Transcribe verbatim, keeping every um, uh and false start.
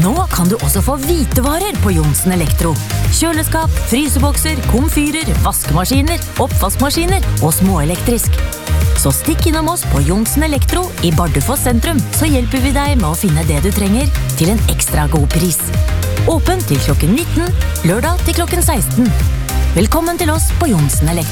Nå kan du også få hvitevarer på Johnsen Elektro. Kjøleskap, frysebokser, komfyrer, vaskemaskiner, oppvaskmaskiner og småelektrisk. Så stikk innom oss på Johnsen Elektro i Bardufoss sentrum, så hjelper vi deg med å finne det du trenger til en ekstra god pris. Åpen til klokken nitten, lørdag til klokken seksten. Velkommen til oss på Johnsen Elektro.